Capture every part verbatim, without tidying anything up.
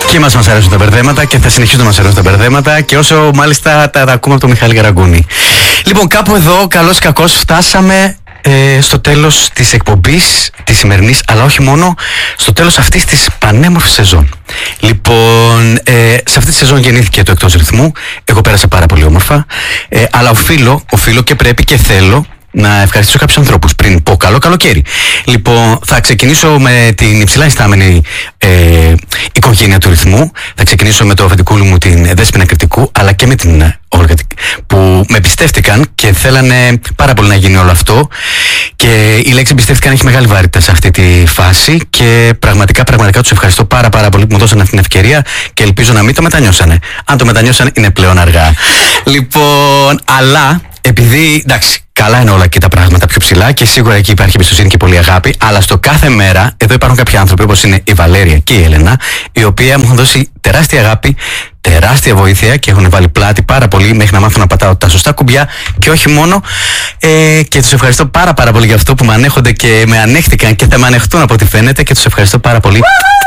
Και μας μας αρέσουν τα μπερδέματα και θα συνεχίσουν να μας αρέσουν τα μπερδέματα και όσο μάλιστα τα, τα ακούμε από τον Μιχάλη Γαραγκούνη. Λοιπόν, κάπου εδώ, καλώς ή κακώς, φτάσαμε ε, στο τέλος της εκπομπής της σημερινής, αλλά όχι μόνο, στο τέλος αυτής της πανέμορφης σεζόν. Λοιπόν, ε, σε αυτή τη σεζόν γεννήθηκε το Εκτός Ρυθμού. Εγώ πέρασα πάρα πολύ όμορφα, ε, αλλά οφείλω, οφείλω και πρέπει και θέλω να ευχαριστήσω κάποιους ανθρώπους πριν πω καλό καλοκαίρι. Λοιπόν, θα ξεκινήσω με την υψηλά ιστάμενη ε, οικογένεια του Ρυθμού. Θα ξεκινήσω με το αφεντικούλου μου, την Δέσποινα Κρητικού, αλλά και με την Όλγα, που με εμπιστεύτηκαν και θέλανε πάρα πολύ να γίνει όλο αυτό. Και η λέξη εμπιστεύτηκαν έχει μεγάλη βαρύτητα σε αυτή τη φάση. Και πραγματικά, πραγματικά τους ευχαριστώ πάρα πάρα πολύ που μου δώσανε αυτή την ευκαιρία και ελπίζω να μην το μετανιώσανε. Αν το μετανιώσανε, είναι πλέον αργά. Λοιπόν, αλλά επειδή εντάξει, καλά είναι όλα και τα πράγματα πιο ψηλά και σίγουρα εκεί υπάρχει εμπιστοσύνη και πολύ αγάπη, αλλά στο κάθε μέρα εδώ υπάρχουν κάποιοι άνθρωποι όπως είναι η Βαλέρια και η Έλενα, οι οποίοι μου έχουν δώσει τεράστια αγάπη, τεράστια βοήθεια και έχουν βάλει πλάτη πάρα πολύ μέχρι να μάθω να πατάω τα σωστά κουμπιά και όχι μόνο. Ε, και τους ευχαριστώ πάρα πάρα πολύ για αυτό που με ανέχονται και με ανέχτηκαν και θα με ανεχτούν από ό,τι φαίνεται και τους ευχαριστώ πάρα πολύ.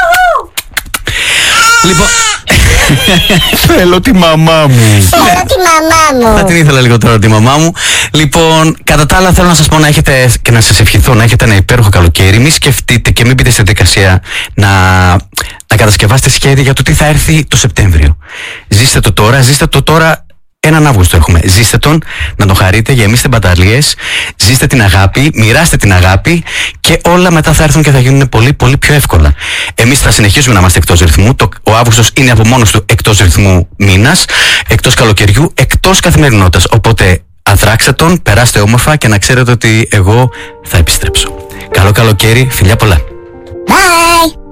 Λοιπόν, θέλω τη μαμά μου. Θέλω τη μαμά μου. Θα την ήθελα λίγο τώρα τη μαμά μου. Λοιπόν, κατά τα άλλα θέλω να σας πω να έχετε και να σας ευχηθώ να έχετε ένα υπέροχο καλοκαίρι. Μην σκεφτείτε και μην μπείτε στη δικασία να, να κατασκευάσετε σχέδια για το τι θα έρθει το Σεπτέμβριο. Ζήστε το τώρα, ζήστε το τώρα. Έναν Αύγουστο έχουμε. Ζήστε τον, να τον χαρείτε, γεμίστε μπαταρίες, ζήστε την αγάπη, μοιράστε την αγάπη και όλα μετά θα έρθουν και θα γίνουν πολύ πολύ πιο εύκολα. Εμείς θα συνεχίσουμε να είμαστε εκτός ρυθμού. Το, ο Αύγουστος είναι από μόνος του εκτός ρυθμού μήνας, εκτός καλοκαιριού, εκτός καθημερινότητας. Οπότε αδράξτε τον, περάστε όμορφα και να ξέρετε ότι εγώ θα επιστρέψω. Καλό καλοκαίρι, φιλιά πολλά. Bye!